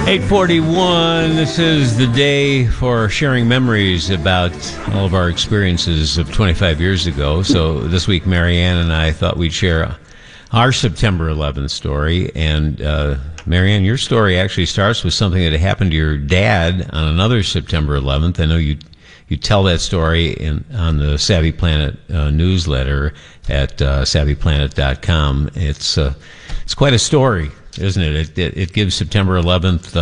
8:41. This is the day for sharing memories about all of our experiences of 25 years ago. So this week, Marianne and I thought we'd share our September 11th story. And Marianne, your story actually starts with something that happened to your dad on another September 11th. I know you tell that story on the Savvy Planet newsletter at savvyplanet.com. It's quite a story, isn't it? It gives September 11th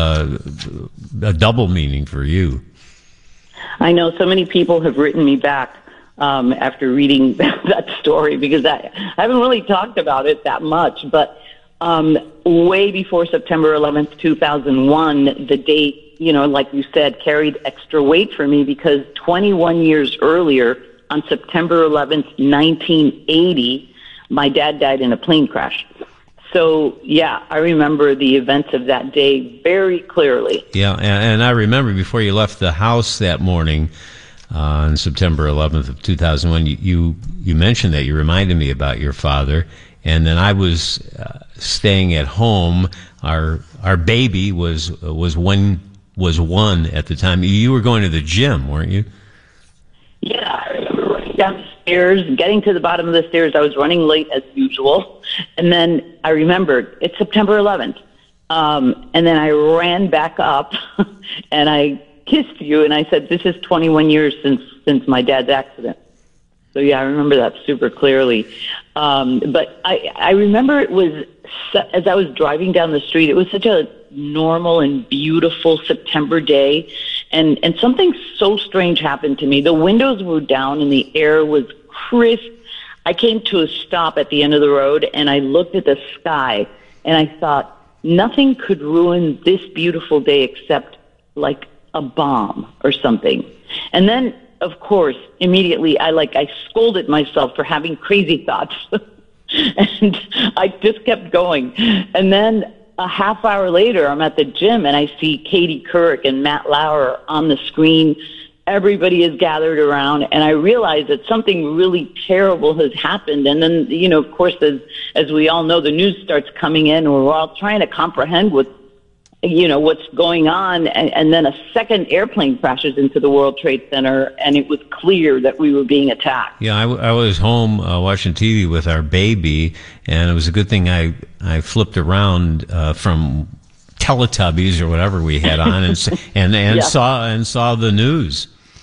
a double meaning for you. I know so many people have written me back after reading that story, because I haven't really talked about it that much. But way before September 11th, 2001, the date, like you said, carried extra weight for me, because 21 years earlier, on September 11th, 1980, my dad died in a plane crash. So, yeah, I remember the events of that day very clearly. Yeah, and I remember before you left the house that morning on September 11th of 2001, you mentioned that. You reminded me about your father. And then I was staying at home. Our baby was one at the time. You were going to the gym, weren't you? Yeah, I remember running down the stairs, getting to the bottom of the stairs. I was running late as usual. And then I remembered, it's September 11th. And then I ran back up and I kissed you, and I said, this is 21 years since my dad's accident. So, yeah, I remember that super clearly. But I remember it was, as I was driving down the street, it was such a normal and beautiful September day. And something so strange happened to me. The windows were down and the air was crisp. I came to a stop at the end of the road, and I looked at the sky, and I thought, nothing could ruin this beautiful day except like a bomb or something. And then, of course, immediately I scolded myself for having crazy thoughts. And I just kept going. And then a half hour later, I'm at the gym, and I see Katie Couric and Matt Lauer on the screen. Everybody is gathered around, and I realize that something really terrible has happened. And then, of course, as we all know, the news starts coming in, and we're all trying to comprehend what's going on. And then a second airplane crashes into the World Trade Center, and it was clear that we were being attacked. Yeah, I was home watching TV with our baby, and it was a good thing I flipped around from Teletubbies or whatever we had on and yeah. saw the news.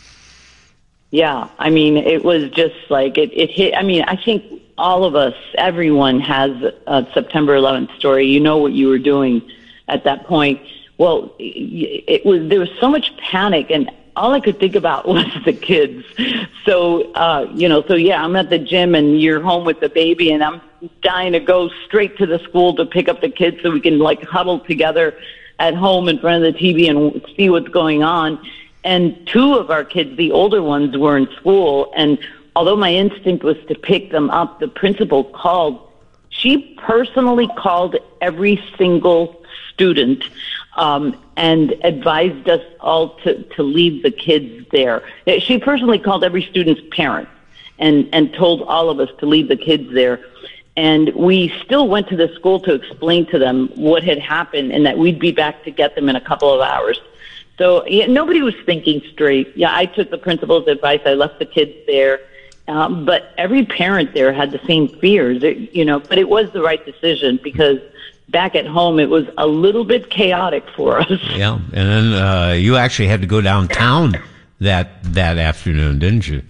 Yeah, I mean, it was just like it hit. I mean, I think all of us, everyone has a September 11th story. You know what you were doing at that point. Well, there was so much panic, and all I could think about was the kids. So, yeah, I'm at the gym, and you're home with the baby, and I'm dying to go straight to the school to pick up the kids so we can huddle together at home in front of the TV and see what's going on. And two of our kids, the older ones, were in school, and although my instinct was to pick them up, the principal called. She personally called every single student and advised us all to leave the kids there. She personally called every student's parent and told all of us to leave the kids there. And we still went to the school to explain to them what had happened and that we'd be back to get them in a couple of hours. So nobody was thinking straight. Yeah, I took the principal's advice. I left the kids there. But every parent there had the same fears, but it was the right decision, because back at home, it was a little bit chaotic for us. Yeah, and then you actually had to go downtown that afternoon, didn't you?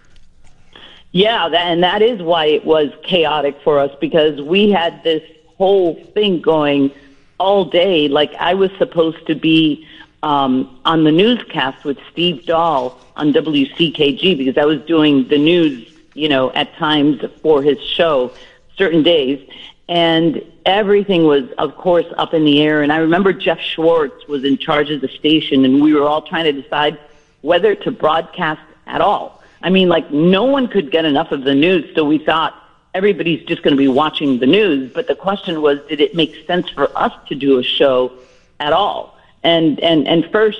Yeah, and that is why it was chaotic for us, because we had this whole thing going all day. Like, I was supposed to be on the newscast with Steve Dahl on WCKG, because I was doing the news, at times for his show, certain days. And everything was, of course, up in the air. And I remember Jeff Schwartz was in charge of the station, and we were all trying to decide whether to broadcast at all. I mean, no one could get enough of the news, so we thought everybody's just going to be watching the news. But the question was, did it make sense for us to do a show at all? And first,